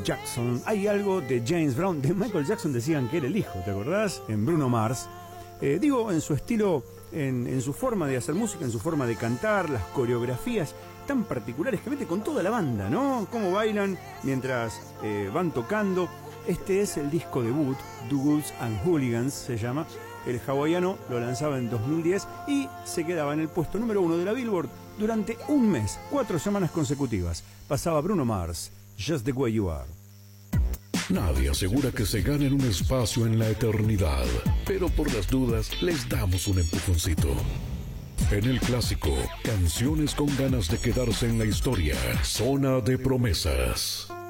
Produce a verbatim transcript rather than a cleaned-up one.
Jackson. Hay algo de James Brown. De Michael Jackson decían que era el hijo, ¿te acordás? En Bruno Mars. Eh, digo, en su estilo, en, en su forma de hacer música, en su forma de cantar, las coreografías tan particulares que mete con toda la banda, ¿no? Cómo bailan mientras eh, van tocando. Este es el disco debut, Do Goods and Hooligans se llama. El hawaiano lo lanzaba en dos mil diez y se quedaba en el puesto número uno de la Billboard durante un mes, cuatro semanas consecutivas. Pasaba Bruno Mars, Just the Way You Are. Nadie asegura que se ganen un espacio en la eternidad, pero por las dudas les damos un empujoncito. En el clásico, canciones con ganas de quedarse en la historia, Zona de Promesas.